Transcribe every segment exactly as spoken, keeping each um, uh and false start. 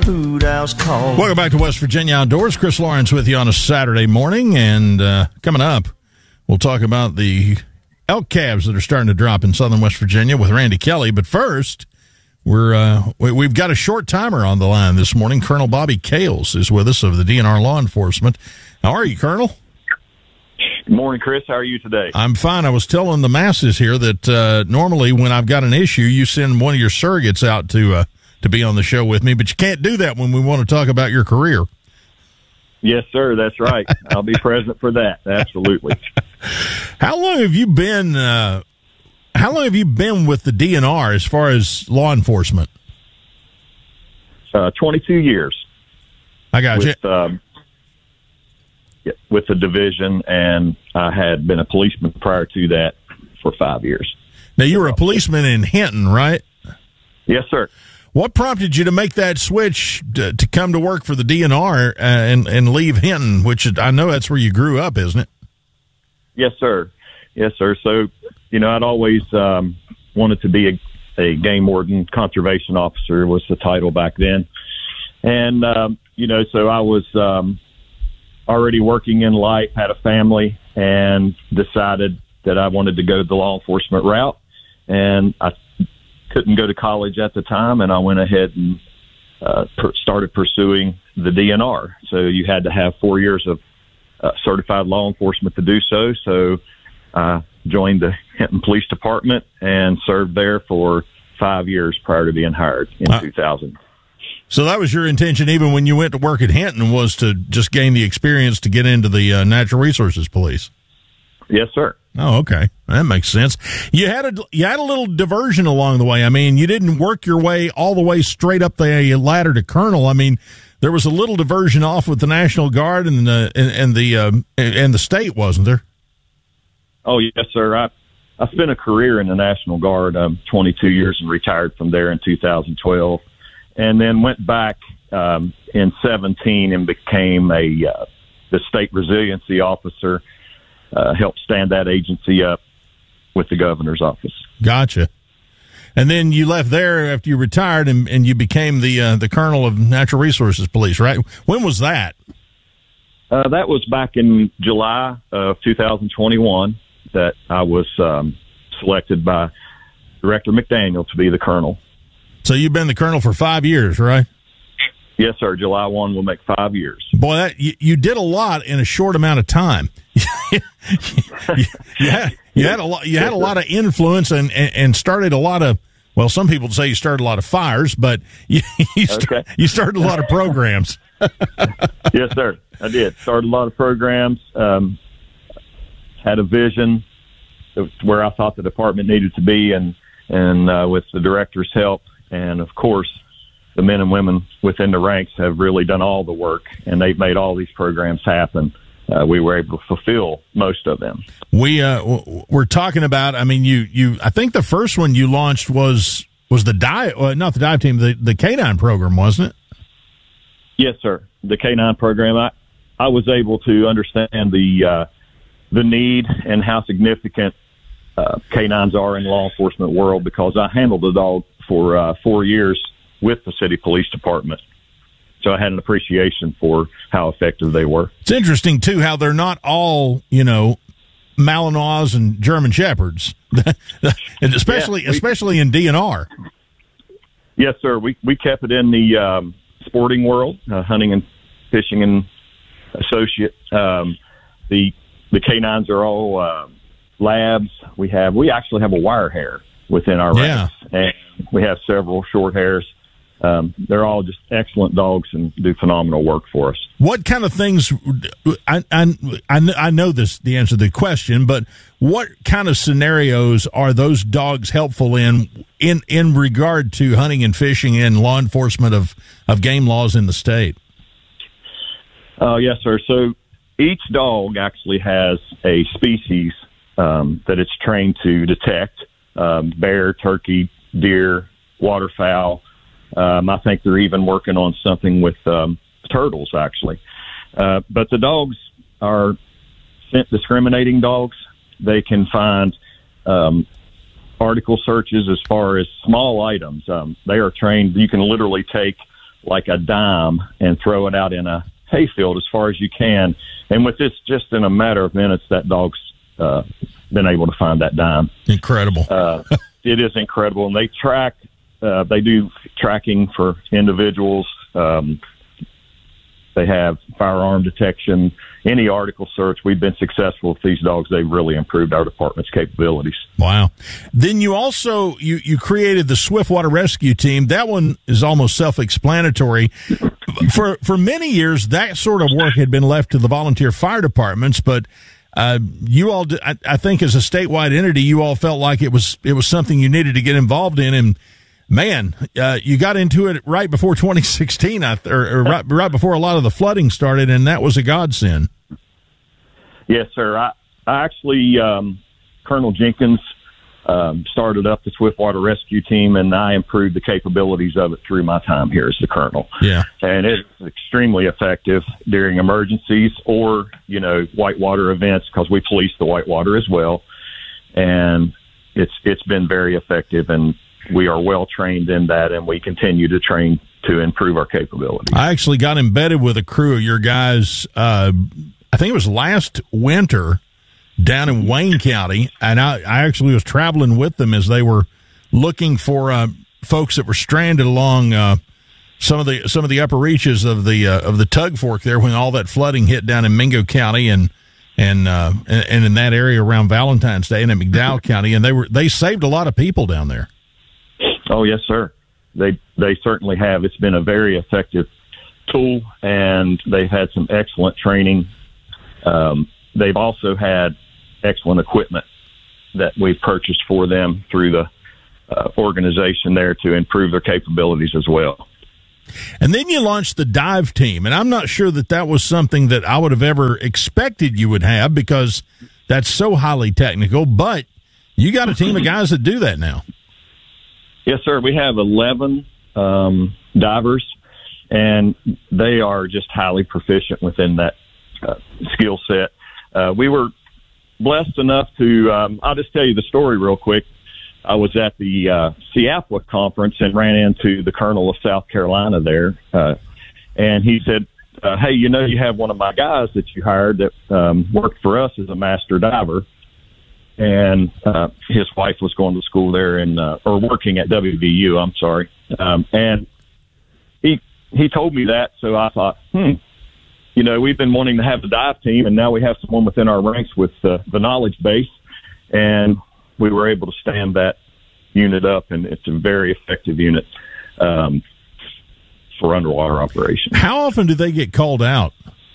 Hoot Owl's call. Welcome back to West Virginia Outdoors. Chris Lawrence with you on a Saturday morning. And uh, coming up, we'll talk about the elk calves that are starting to drop in southern West Virginia with Randy Kelly. But first, we're, uh, we, we've got a short timer on the line this morning. Colonel Bobby Kales is with us of the D N R Law Enforcement. How are you, Colonel? Good morning, Chris. How are you today? I'm fine. I was telling the masses here that uh, normally when I've got an issue, you send one of your surrogates out to uh, to be on the show with me, but you can't do that when we want to talk about your career. Yes, sir. That's right. I'll be present for that. Absolutely. How long have you been? Uh, how long have you been with the D N R as far as law enforcement? Uh, Twenty-two years. I got with, you. Um, with the division, and I had been a policeman prior to that for five years. Now, you were a policeman in Hinton, right? Yes, sir. What prompted you to make that switch to, to come to work for the D N R uh, and, and leave Hinton, which I know that's where you grew up, isn't it? Yes, sir. Yes, sir. So, you know, I'd always um, wanted to be a, a game warden, conservation officer was the title back then. And, um, you know, so I was um, already working in life, had a family, and decided that I wanted to go the law enforcement route. And I couldn't go to college at the time, and I went ahead and uh, per- started pursuing the D N R. So you had to have four years of uh, certified law enforcement to do so. So I joined the Hinton Police Department and served there for five years prior to being hired in uh, two thousand. So that was your intention, even when you went to work at Hinton, was to just gain the experience to get into the uh, Natural Resources Police? Yes, sir. Oh, okay. That makes sense. You had a you had a little diversion along the way. I mean, you didn't work your way all the way straight up the ladder to colonel. I mean, there was a little diversion off with the National Guard and the and, and the um, and the state, wasn't there? Oh, yes, sir. I I spent a career in the National Guard, um, twenty-two years, and retired from there in two thousand twelve, and then went back um, in seventeen and became a uh, the state resiliency officer. Uh, helped stand that agency up with the governor's office. Gotcha. And then you left there after you retired, and, and you became the uh, the colonel of Natural Resources Police, right? When was that? Uh, that was back in July of two thousand twenty-one that I was um, selected by Director McDaniel to be the colonel. So you've been the colonel for five years, right? Yes, sir. July first will make five years. Boy, that, you, you did a lot in a short amount of time. you, you, had, you had a lot. You had a lot of influence and, and, and started a lot of. Well, some people say you started a lot of fires, but you you, start, okay. you started a lot of programs. Yes, sir. I did. Started a lot of programs. Um, had a vision of where I thought the department needed to be, and and uh, with the director's help, and of course, the men and women within the ranks have really done all the work, and they've made all these programs happen. Uh, we were able to fulfill most of them. We uh, we're talking about. I mean, you you. I think the first one you launched was was the dive, uh, not the dive team, the the K nine program, wasn't it? Yes, sir. The K nine program. I I was able to understand the uh, the need and how significant uh, K nines are in the law enforcement world, because I handled the dog for uh, four years with the city police department. So I had an appreciation for how effective they were. It's interesting, too, how they're not all, you know, Malinois and German Shepherds, especially yeah, we, especially in D N R. Yes, sir. We we kept it in the um, sporting world, uh, hunting and fishing and associate. Um, the the K nines are all uh, labs. We have we actually have a wire hair within our yeah. ranks, and we have several short hairs. Um, they're all just excellent dogs and do phenomenal work for us. What kind of things, I, I, I know this, the answer to the question, but what kind of scenarios are those dogs helpful in, in, in regard to hunting and fishing and law enforcement of, of game laws in the state? Uh, yes, sir. So each dog actually has a species um, that it's trained to detect, um, bear, turkey, deer, waterfowl. Um, I think they're even working on something with um, turtles, actually. Uh, but the dogs are scent discriminating dogs. They can find um, article searches as far as small items. Um, they are trained. You can literally take like a dime and throw it out in a hayfield as far as you can. And with this, just in a matter of minutes, that dog's uh, been able to find that dime. Incredible. uh, it is incredible. And they track, uh, they do tracking for individuals. Um, they have firearm detection, any article search. We've been successful with these dogs. They've really improved our department's capabilities. Wow. Then you also, you, you created the Swiftwater Rescue Team. That one is almost self-explanatory. For, for many years, that sort of work had been left to the volunteer fire departments, but uh, you all, I, I think as a statewide entity, you all felt like it was, it was something you needed to get involved in. And man, uh, you got into it right before twenty sixteen, or, or right, right before a lot of the flooding started, and that was a godsend. Yes, sir. I, I actually, um, Colonel Jenkins um, started up the Swiftwater Rescue Team, and I improved the capabilities of it through my time here as the colonel. Yeah. And it's extremely effective during emergencies or, you know, whitewater events, because we police the whitewater as well. And it's it's been very effective, and we are well trained in that, and we continue to train to improve our capabilities. I actually got embedded with a crew of your guys, uh, I think it was last winter down in Wayne County, and I, I actually was traveling with them as they were looking for uh, folks that were stranded along uh, some of the some of the upper reaches of the uh, of the Tug Fork there when all that flooding hit down in Mingo County and and uh, and in that area around Valentine's Day and in McDowell County, and they were they saved a lot of people down there. Oh, yes, sir. They they certainly have. It's been a very effective tool, and they've had some excellent training. Um, they've also had excellent equipment that we've purchased for them through the uh, organization there to improve their capabilities as well. And then you launched the dive team, and I'm not sure that that was something that I would have ever expected you would have, because that's so highly technical, but you got a team of guys that do that now. Yes, sir. We have eleven um, divers, and they are just highly proficient within that uh, skill set. Uh, we were blessed enough to, um, I'll just tell you the story real quick. I was at the uh, C A F W A conference and ran into the Colonel of South Carolina there, uh, and he said, uh, hey, you know, you have one of my guys that you hired that um, worked for us as a master diver. And uh, his wife was going to school there and uh, or working at W V U. I'm sorry, um, and he he told me that. So I thought, hmm, you know, we've been wanting to have the dive team, and now we have someone within our ranks with uh, the knowledge base, and we were able to stand that unit up, and it's a very effective unit um, for underwater operations. How often do they get called out?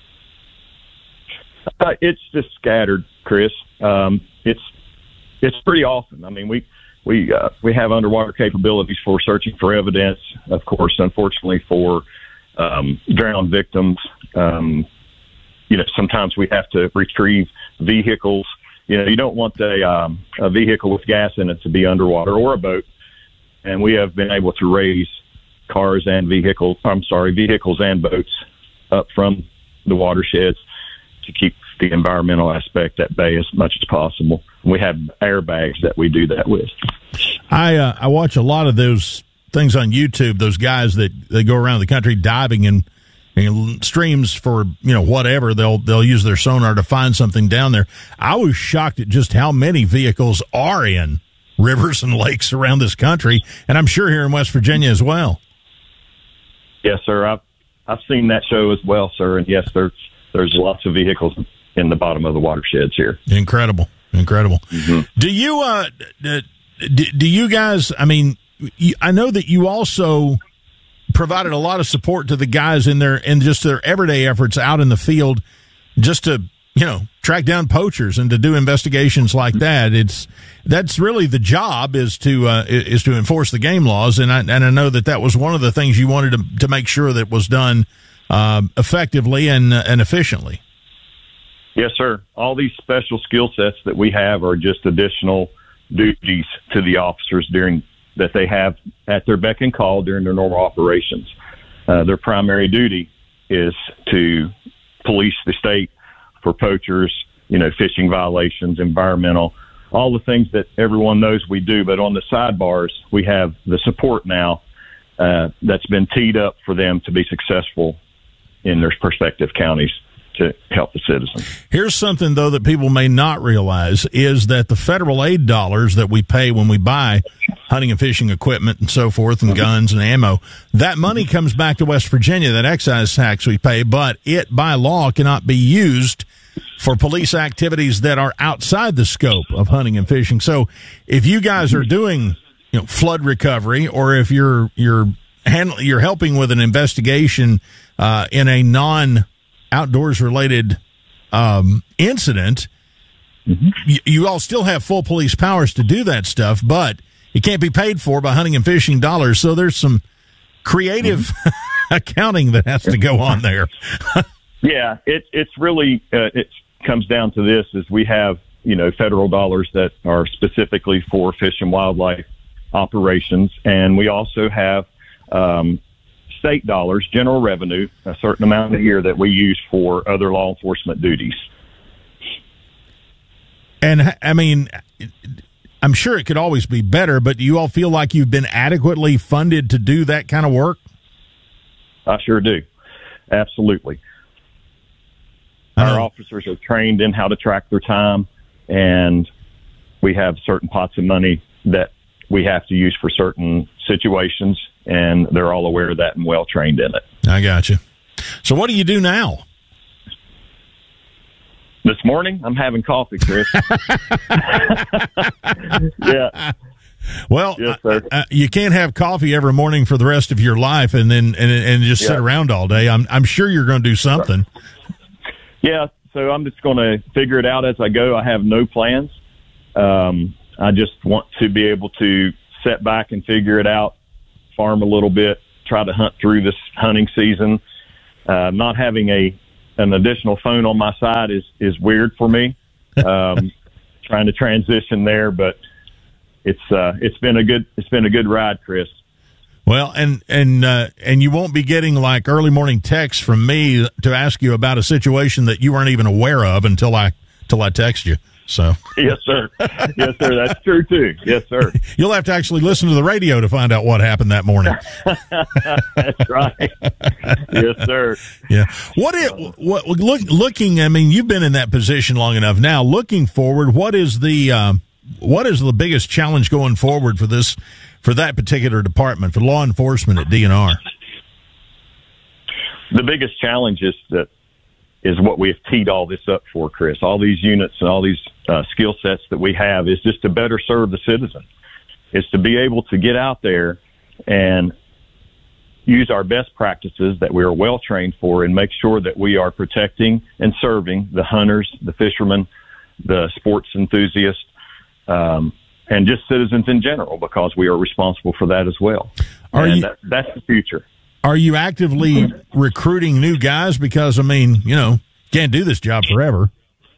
Uh, it's just scattered, Chris. Um, it's it's pretty often. I mean, we we uh, we have underwater capabilities for searching for evidence. Of course, unfortunately, for um, drowned victims, um, you know, sometimes we have to retrieve vehicles. You know, you don't want a, um, a vehicle with gas in it to be underwater, or a boat. And we have been able to raise cars and vehicles. I'm sorry, vehicles and boats up from the watersheds to keep the environmental aspect at bay as much as possible. We have airbags that we do that with. I uh, I watch a lot of those things on YouTube, those guys that they go around the country diving in, in streams for, you know, whatever. They'll they'll use their sonar to find something down there. I was shocked at just how many vehicles are in rivers and lakes around this country, and I'm sure here in West Virginia as well. Yes, sir. I've I've seen that show as well, sir. And yes, there's there's lots of vehicles in the bottom of the watersheds here. Incredible, incredible. Mm-hmm. Do you uh do, do you guys? I mean, you, I know that you also provided a lot of support to the guys in their in just their everyday efforts out in the field, just to, you know, track down poachers and to do investigations like that. It's that's really the job, is to uh, is to enforce the game laws, and I and I know that that was one of the things you wanted to to make sure that was done uh, effectively and uh, and efficiently. Yes, sir. All these special skill sets that we have are just additional duties to the officers during that they have at their beck and call during their normal operations. Uh, their primary duty is to police the state for poachers, you know, fishing violations, environmental, all the things that everyone knows we do. But on the sidebars, we have the support now uh, that's been teed up for them to be successful in their prospective counties to help the citizens. Here's something, though, that people may not realize is that the federal aid dollars that we pay when we buy hunting and fishing equipment and so forth and guns and ammo, that money comes back to West Virginia, that excise tax we pay, but it, by law, cannot be used for police activities that are outside the scope of hunting and fishing. So if you guys are doing, you know, flood recovery, or if you're you're handle, you're helping with an investigation uh, in a non outdoors related um, incident, mm-hmm. you, you all still have full police powers to do that stuff, but it can't be paid for by hunting and fishing dollars. So there's some creative mm-hmm. accounting that has to go on there. Yeah, it, it's really, uh, it comes down to this is we have, you know, federal dollars that are specifically for fish and wildlife operations. And we also have, um, state dollars, general revenue, a certain amount a year that we use for other law enforcement duties. And I mean, I'm sure it could always be better, but do you all feel like you've been adequately funded to do that kind of work? I sure do. Absolutely. Our officers are trained in how to track their time, and we have certain pots of money that we have to use for certain situations, and they're all aware of that and well trained in it. I got you. So what do you do now? This morning, I'm having coffee, Chris. Yeah. Well, yes, sir. Uh, you can't have coffee every morning for the rest of your life and then and, and just yeah. sit around all day. I'm I'm sure you're going to do something. Yeah, so I'm just going to figure it out as I go. I have no plans. Um, I just want to be able to sit back and figure it out, farm a little bit, try to hunt through this hunting season. Uh, not having a an additional phone on my side is, is weird for me. Um, trying to transition there, but it's uh, it's been a good it's been a good ride, Chris. Well, and and uh, and you won't be getting like early morning texts from me to ask you about a situation that you weren't even aware of until I until I text you. So yes, sir. Yes, sir. That's true too. Yes, sir. You'll have to actually listen to the radio to find out what happened that morning. That's right. Yes, sir. Yeah. What it what look looking? I mean, you've been in that position long enough now. Looking forward, what is the um, what is the biggest challenge going forward for this? For that particular department, for law enforcement at D N R? The biggest challenge is that is what we have teed all this up for, Chris. All these units and all these uh, skill sets that we have is just to better serve the citizen. It's to be able to get out there and use our best practices that we are well trained for and make sure that we are protecting and serving the hunters, the fishermen, the sports enthusiasts, um, and just citizens in general, because we are responsible for that as well. Are and you, that, that's the future. Are you actively recruiting new guys? Because, I mean, you know, can't do this job forever.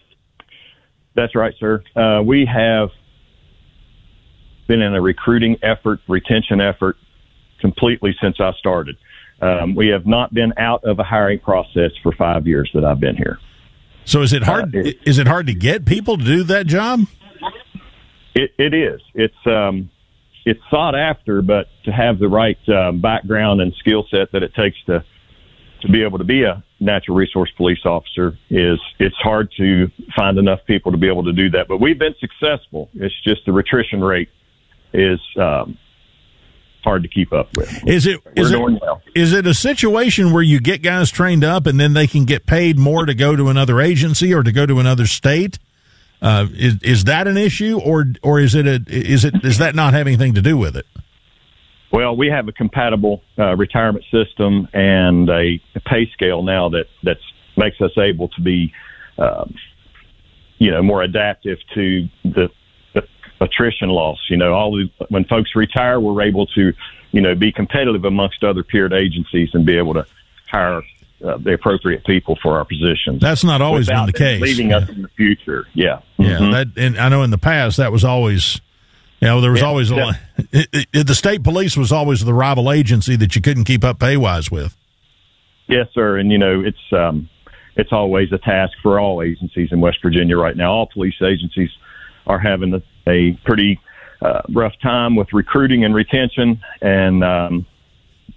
That's right, sir. Uh, we have been in a recruiting effort, retention effort, completely since I started. Um, we have not been out of a hiring process for five years that I've been here. So is it hard? Uh, it, is it hard to get people to do that job? It, it is. It's um, it's sought after, but to have the right uh, background and skill set that it takes to to be able to be a natural resource police officer is it's hard to find enough people to be able to do that. But we've been successful. It's just the attrition rate is um, hard to keep up with. Is it is it, well. is it a situation where you get guys trained up and then they can get paid more to go to another agency or to go to another state? Uh, is is that an issue, or or is it a is it is that not have anything to do with it? Well, we have a compatible uh, retirement system and a, a pay scale now that that's makes us able to be, um, you know, more adaptive to the, the attrition loss. You know, all the, when folks retire, we're able to, you know, be competitive amongst other peered agencies and be able to hire Uh, the appropriate people for our positions. That's not always been the case. Leaving yeah. us in the future, yeah, yeah. Mm-hmm. That, and I know in the past that was always, you know, there was yeah, always a yeah. lot. It, it, the state police was always the rival agency that you couldn't keep up pay wise with. Yes, sir, and you know it's um, it's always a task for all agencies in West Virginia right now. All police agencies are having a, a pretty uh, rough time with recruiting and retention, and um,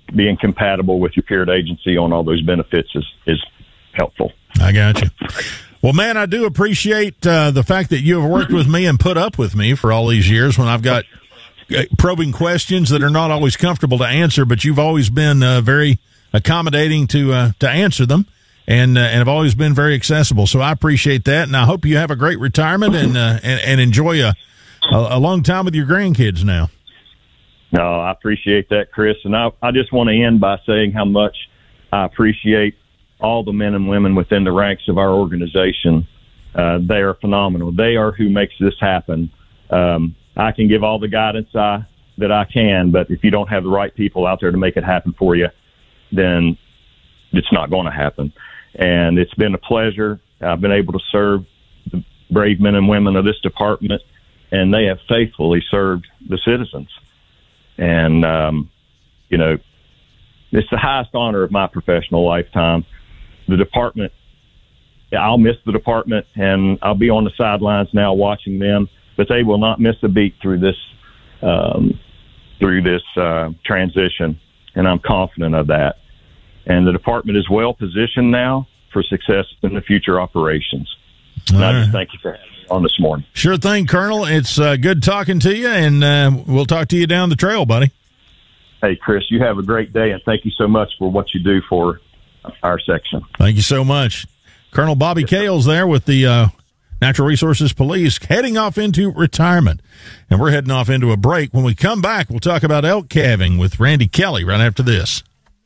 being compatible with your peered agency on all those benefits is, is helpful. I got you. Well, man, I do appreciate uh, the fact that you have worked with me and put up with me for all these years when I've got probing questions that are not always comfortable to answer, but you've always been uh, very accommodating to uh, to answer them, and uh, and have always been very accessible. So I appreciate that, and I hope you have a great retirement and uh, and, and enjoy a, a a long time with your grandkids now. No, I appreciate that, Chris, and I I just want to end by saying how much I appreciate all the men and women within the ranks of our organization. Uh, they are phenomenal. They are who makes this happen. Um, I can give all the guidance I, that I can, but if you don't have the right people out there to make it happen for you, then it's not going to happen. And it's been a pleasure. I've been able to serve the brave men and women of this department, and they have faithfully served the citizens. And, um, you know, it's the highest honor of my professional lifetime. The department, I'll miss the department, and I'll be on the sidelines now watching them, but they will not miss a beat through this um, through this uh, transition, and I'm confident of that. And the department is well positioned now for success in the future operations. And All I just right. thank you for having me on this morning. Sure thing, Colonel. It's uh, good talking to you, and uh, we'll talk to you down the trail, buddy. Hey, Chris, you have a great day, and thank you so much for what you do for our section. Thank you so much. Colonel Bobby Kales there with the uh, Natural Resources Police, heading off into retirement. And we're heading off into a break. When we come back, we'll talk about elk calving with Randy Kelly right after this.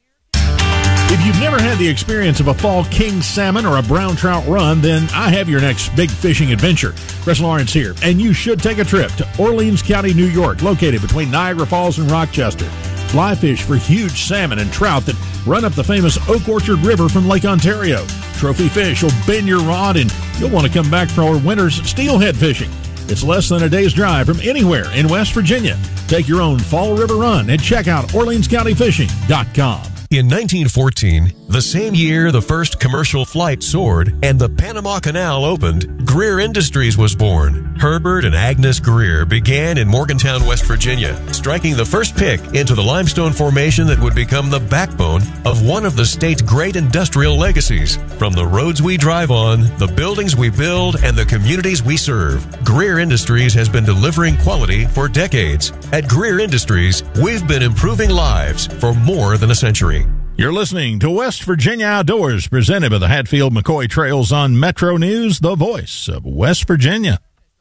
If you've never had the experience of a fall king salmon or a brown trout run, then I have your next big fishing adventure. Chris Lawrence here, and you should take a trip to Orleans County, New York, located between Niagara Falls and Rochester. Fly fish for huge salmon and trout that run up the famous Oak Orchard River from Lake Ontario. Trophy fish will bend your rod, and you'll want to come back for our winter's steelhead fishing. It's less than a day's drive from anywhere in West Virginia. Take your own fall river run and check out Orleans County Fishing dot com. In nineteen fourteen, the same year the first commercial flight soared and the Panama Canal opened, Greer Industries was born. Herbert and Agnes Greer began in Morgantown, West Virginia, striking the first pick into the limestone formation that would become the backbone of one of the state's great industrial legacies. From the roads we drive on, the buildings we build, and the communities we serve, Greer Industries has been delivering quality for decades. At Greer Industries, we've been improving lives for more than a century. You're listening to West Virginia Outdoors, presented by the Hatfield-McCoy Trails on Metro News, the voice of West Virginia.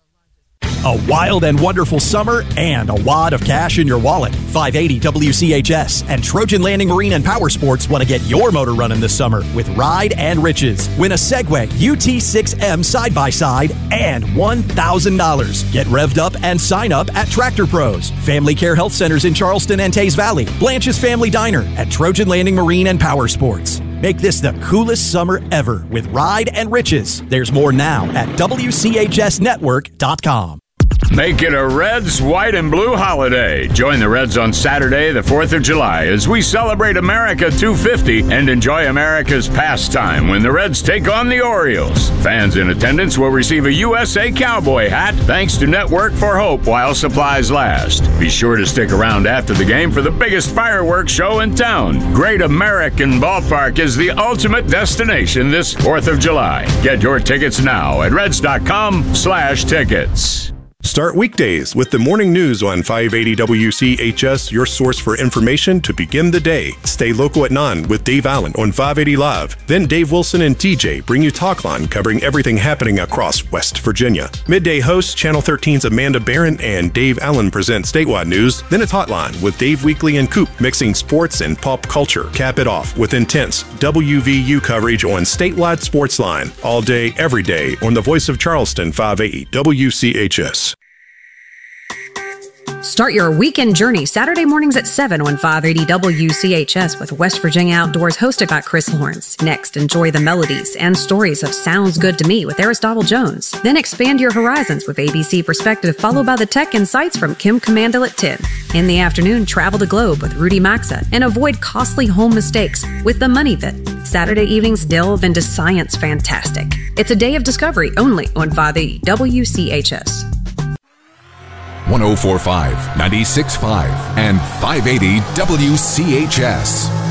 A wild and wonderful summer and a wad of cash in your wallet. five eighty W C H S and Trojan Landing Marine and Power Sports want to get your motor running this summer with Ride and Riches. Win a Segway U T six M side-by-side and one thousand dollars. Get revved up and sign up at Tractor Pros, Family Care Health Centers in Charleston and Tays Valley, Blanche's Family Diner, at Trojan Landing Marine and Power Sports. Make this the coolest summer ever with Ride and Riches. There's more now at W C H S network dot com. Make it a Reds, white, and blue holiday. Join the Reds on Saturday, the fourth of July, as we celebrate America two fifty and enjoy America's pastime when the Reds take on the Orioles. Fans in attendance will receive a U S A Cowboy hat thanks to Network for Hope while supplies last. Be sure to stick around after the game for the biggest fireworks show in town. Great American Ballpark is the ultimate destination this fourth of July. Get your tickets now at reds.com slash tickets. Start weekdays with the morning news on five eighty W C H S, your source for information to begin the day. Stay local at nine with Dave Allen on five eighty Live. Then Dave Wilson and T J bring you Talkline, covering everything happening across West Virginia. Midday hosts Channel thirteen's Amanda Barron and Dave Allen present statewide news. Then it's Hotline with Dave Weekly and Coop, mixing sports and pop culture. Cap it off with intense W V U coverage on statewide Sports Line. All day, every day on the voice of Charleston, five eighty W C H S. Start your weekend journey Saturday mornings at seven on five eighty W C H S with West Virginia Outdoors, hosted by Chris Lawrence. Next, enjoy the melodies and stories of Sounds Good to Me with Aristotle Jones. Then expand your horizons with A B C Perspective, followed by the Tech Insights from Kim Commandle at ten. In the afternoon, travel the globe with Rudy Maxa and avoid costly home mistakes with The Money Pit. Saturday evenings delve into science fantastic. It's a day of discovery only on five eighty W C H S. one oh four point five, ninety-six point five, and five eighty W C H S.